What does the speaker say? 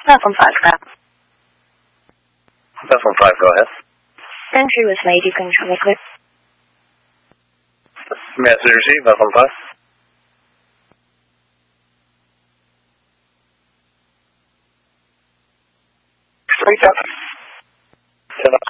Platform 5, crap. Platform 5, go ahead. Entry was made, you can travel clear. Message received, Platform 5. Straight up. 10 up.